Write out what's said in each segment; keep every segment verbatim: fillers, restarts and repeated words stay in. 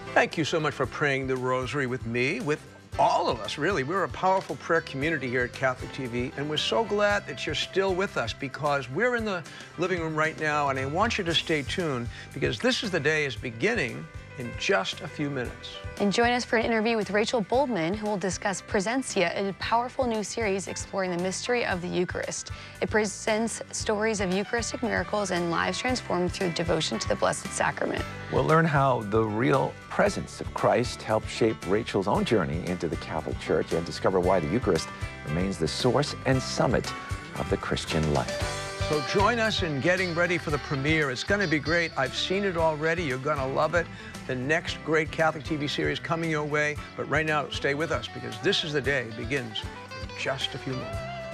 Thank you so much for praying the rosary with me, with all of us, really. We're a powerful prayer community here at Catholic T V, and we're so glad that you're still with us because we're in the living room right now, and I want you to stay tuned because This Is the Day is beginning in just a few minutes. And join us for an interview with Rachel Boldman, who will discuss Presencia, a powerful new series exploring the mystery of the Eucharist. It presents stories of Eucharistic miracles and lives transformed through devotion to the Blessed Sacrament. We'll learn how the real presence of Christ helped shape Rachel's own journey into the Catholic Church and discover why the Eucharist remains the source and summit of the Christian life. So join us in getting ready for the premiere. It's going to be great. I've seen it already. You're going to love it. The next great Catholic T V series coming your way. But right now, stay with us because This Is the Day begins in just a few moments.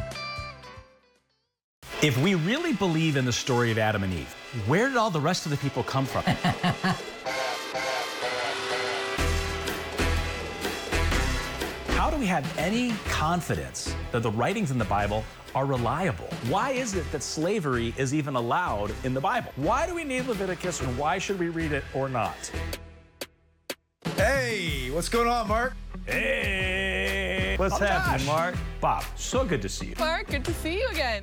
If we really believe in the story of Adam and Eve, where did all the rest of the people come from? How do we have any confidence that the writings in the Bible are reliable? Why is it that slavery is even allowed in the Bible? Why do we need Leviticus, and why should we read it or not? Hey, what's going on, Mark? Hey! What's oh, happening, gosh. Mark? Bob, so good to see you. Mark, good to see you again.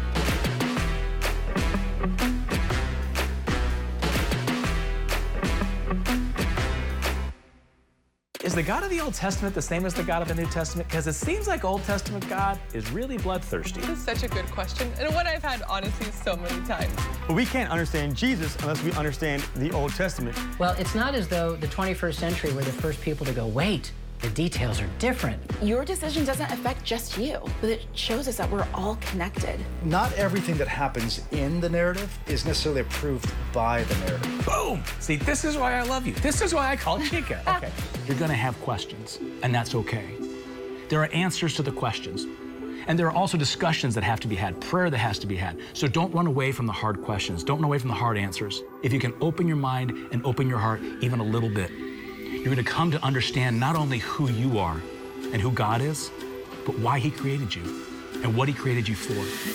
Is the God of the Old Testament the same as the God of the New Testament? Because it seems like Old Testament God is really bloodthirsty. This is such a good question, and one I've had, honestly, so many times. But we can't understand Jesus unless we understand the Old Testament. Well, it's not as though the twenty-first century were the first people to go, wait, the details are different. Your decision doesn't affect just you, but it shows us that we're all connected. Not everything that happens in the narrative is necessarily approved by the narrative. Boom! See, this is why I love you. This is why I call Chica. Okay. You're gonna have questions, and that's okay. There are answers to the questions, and there are also discussions that have to be had, prayer that has to be had. So don't run away from the hard questions. Don't run away from the hard answers. If you can open your mind and open your heart even a little bit, you're gonna come to understand not only who you are and who God is, but why He created you and what He created you for.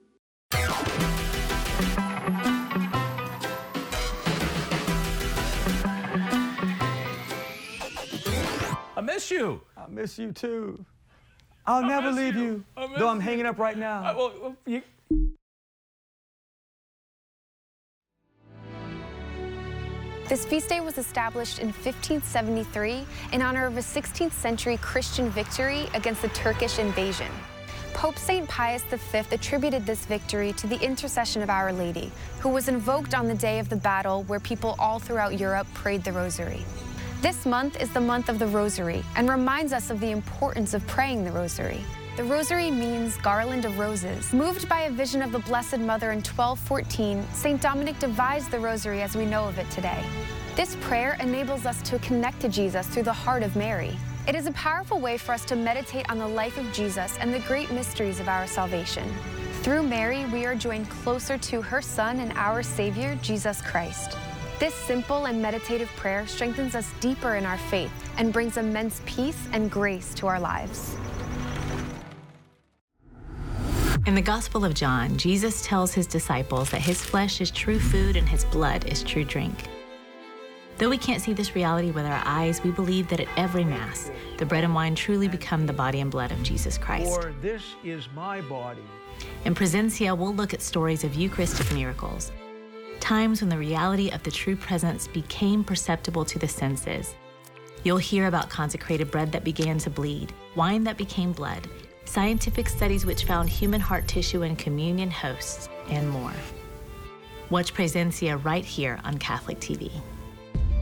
I miss you. I miss you too. I'll I never leave you. you, I though I'm you. hanging up right now. I, well, well, you... This feast day was established in fifteen seventy-three in honor of a sixteenth century Christian victory against the Turkish invasion. Pope Saint Pius the Fifth attributed this victory to the intercession of Our Lady, who was invoked on the day of the battle where people all throughout Europe prayed the Rosary. This month is the month of the Rosary and reminds us of the importance of praying the Rosary. The Rosary means garland of roses. Moved by a vision of the Blessed Mother in twelve fourteen, Saint Dominic devised the Rosary as we know of it today. This prayer enables us to connect to Jesus through the heart of Mary. It is a powerful way for us to meditate on the life of Jesus and the great mysteries of our salvation. Through Mary, we are joined closer to her Son and our Savior, Jesus Christ. This simple and meditative prayer strengthens us deeper in our faith and brings immense peace and grace to our lives. In the Gospel of John, Jesus tells his disciples that his flesh is true food and his blood is true drink. Though we can't see this reality with our eyes, we believe that at every Mass, the bread and wine truly become the body and blood of Jesus Christ. For this is my body. In Presencia, we'll look at stories of Eucharistic miracles, times when the reality of the true presence became perceptible to the senses. You'll hear about consecrated bread that began to bleed, wine that became blood, scientific studies which found human heart tissue in communion hosts, and more. Watch Presencia right here on Catholic T V.